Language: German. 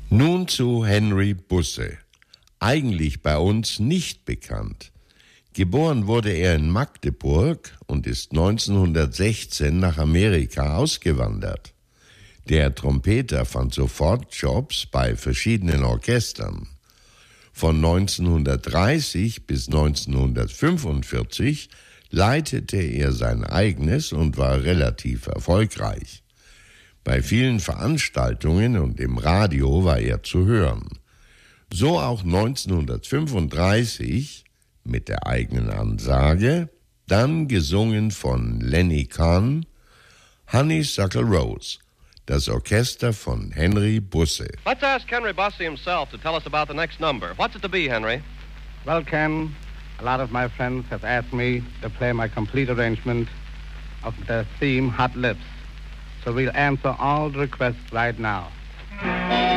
Nun zu Henry Busse, eigentlich bei uns nicht bekannt. Geboren wurde er in Magdeburg und ist 1916 nach Amerika ausgewandert. Der Trompeter fand sofort Jobs bei verschiedenen Orchestern. Von 1930 bis 1945 leitete er sein eigenes und war relativ erfolgreich. Bei vielen Veranstaltungen und im Radio war er zu hören. So auch 1935 mit der eigenen Ansage, dann gesungen von Lenny Kahn, Honeysuckle Rose, das Orchester von Henry Busse. Let's ask Henry Busse himself to tell us about the next number. What's it to be, Henry? Well, Ken, a lot of my friends have asked me to play my complete arrangement of the theme Hot Lips. So we'll answer all the requests right now.